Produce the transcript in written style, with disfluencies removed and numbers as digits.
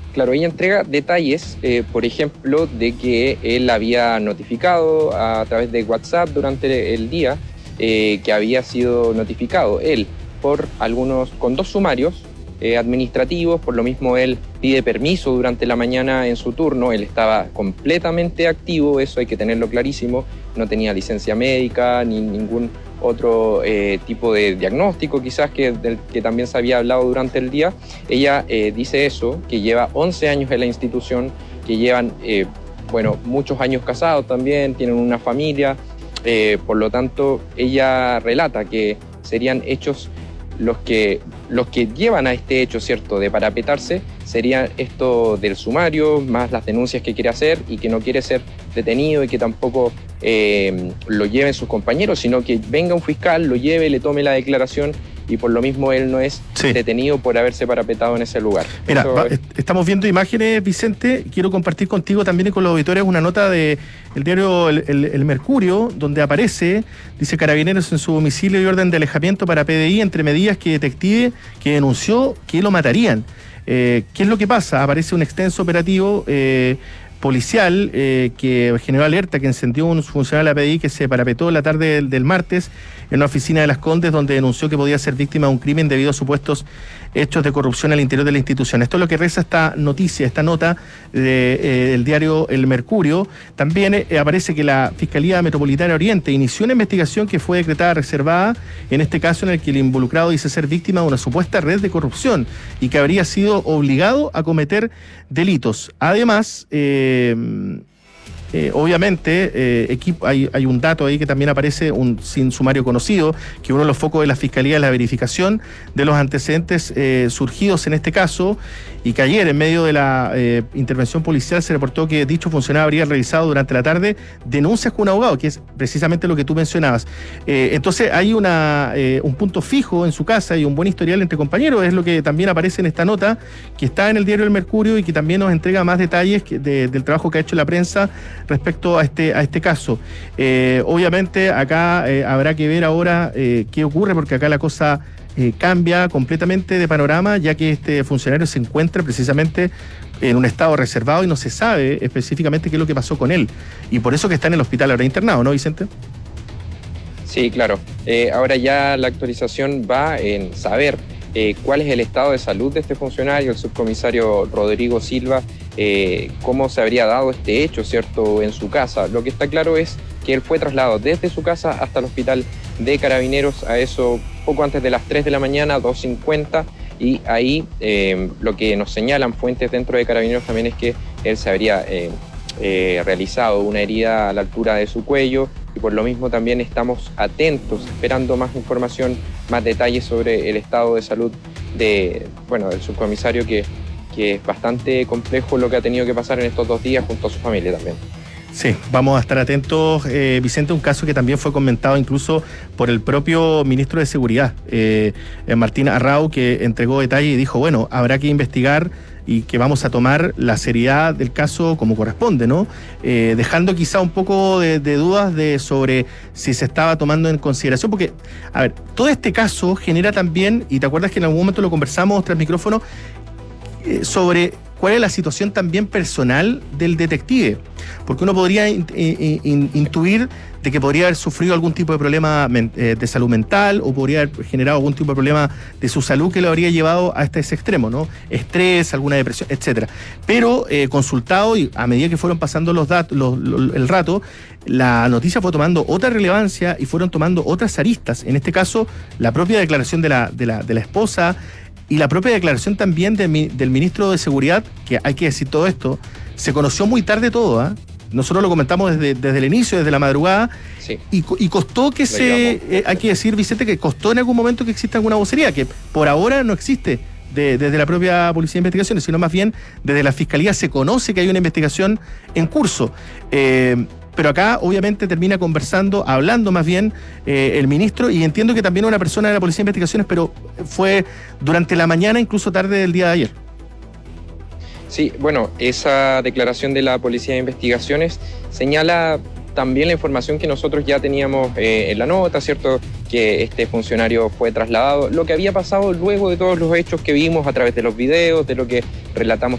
Claro, ella entrega detalles, por ejemplo, de que él había notificado a través de WhatsApp durante el día que había sido notificado él con 2 sumarios administrativos. Por lo mismo él pide permiso durante la mañana en su turno. Él estaba completamente activo, eso hay que tenerlo clarísimo. No tenía licencia médica ni ningún otro tipo de diagnóstico quizás del que también se había hablado durante el día. Ella dice eso, que lleva 11 años en la institución, que llevan muchos años casados también, tienen una familia. Por lo tanto, ella relata que serían hechos los que llevan a este hecho, ¿cierto?, de parapetarse, sería esto del sumario, más las denuncias que quiere hacer y que no quiere ser detenido y que tampoco lo lleven sus compañeros, sino que venga un fiscal, lo lleve, le tome la declaración y por lo mismo él no es detenido por haberse parapetado en ese lugar. Mira, estamos viendo imágenes, Vicente. Quiero compartir contigo también y con los auditores una nota del diario El Mercurio, donde aparece, dice: Carabineros en su domicilio y orden de alejamiento para PDI entre medidas que detective que denunció que lo matarían. ¿Qué es lo que pasa? Aparece un extenso operativo policial que generó alerta, que encendió un funcionario de la PDI que se parapetó la tarde del martes en una oficina de Las Condes, donde denunció que podía ser víctima de un crimen debido a supuestos hechos de corrupción al interior de la institución. Esto es lo que reza esta noticia, esta nota del diario El Mercurio. También aparece que la Fiscalía Metropolitana Oriente inició una investigación que fue decretada reservada, en este caso en el que el involucrado dice ser víctima de una supuesta red de corrupción y que habría sido obligado a cometer delitos. Además, obviamente, hay un dato ahí que también aparece, sin sumario conocido, que uno de los focos de la Fiscalía es la verificación de los antecedentes surgidos en este caso, y que ayer, en medio de la intervención policial, se reportó que dicho funcionario habría realizado durante la tarde denuncias con un abogado, que es precisamente lo que tú mencionabas. Entonces hay un punto fijo en su casa y un buen historial entre compañeros, es lo que también aparece en esta nota, que está en el diario El Mercurio y que también nos entrega más detalles del trabajo que ha hecho la prensa respecto a este caso. Obviamente acá habrá que ver ahora qué ocurre, porque acá la cosa cambia completamente de panorama, ya que este funcionario se encuentra precisamente en un estado reservado y no se sabe específicamente qué es lo que pasó con él. Y por eso que está en el hospital ahora internado, ¿no, Vicente? Sí, claro. Ahora ya la actualización va en saber cuál es el estado de salud de este funcionario, el subcomisario Rodrigo Silva, cómo se habría dado este hecho, ¿cierto?, en su casa. Lo que está claro es que él fue trasladado desde su casa hasta el hospital de Carabineros a eso poco antes de las 3 de la mañana, 2:50, y ahí lo que nos señalan fuentes dentro de Carabineros también es que él se habría realizado una herida a la altura de su cuello, y por lo mismo también estamos atentos, esperando más información, más detalles sobre el estado de salud del subcomisario, que es bastante complejo lo que ha tenido que pasar en estos 2 días junto a su familia también. Sí, vamos a estar atentos, Vicente, un caso que también fue comentado incluso por el propio ministro de Seguridad, Martín Arrau, que entregó detalles y dijo, bueno, habrá que investigar y que vamos a tomar la seriedad del caso como corresponde, ¿no? Dejando quizá un poco de dudas sobre si se estaba tomando en consideración, porque, a ver, todo este caso genera también, y te acuerdas que en algún momento lo conversamos tras micrófono, sobre cuál es la situación también personal del detective, porque uno podría intuir de que podría haber sufrido algún tipo de problema de salud mental, o podría haber generado algún tipo de problema de su salud que lo habría llevado hasta ese extremo, ¿no? Estrés, alguna depresión, etcétera. Pero consultado, y a medida que fueron pasando el rato, la noticia fue tomando otra relevancia y fueron tomando otras aristas. En este caso, la propia declaración de la esposa, y la propia declaración también del ministro de Seguridad, que hay que decir todo esto, se conoció muy tarde todo, ¿eh? Nosotros lo comentamos desde el inicio, desde la madrugada, sí. y costó que hay que decir, Vicente, que costó en algún momento que exista alguna vocería, que por ahora no existe desde la propia Policía de Investigaciones, sino más bien desde la Fiscalía se conoce que hay una investigación en curso. Pero acá obviamente termina hablando más bien el ministro, y entiendo que también una persona de la Policía de Investigaciones, pero fue durante la mañana, incluso tarde del día de ayer. Sí, bueno, esa declaración de la Policía de Investigaciones señala también la información que nosotros ya teníamos en la nota, ¿cierto?, que este funcionario fue trasladado, lo que había pasado luego de todos los hechos que vimos a través de los videos, de lo que relatamos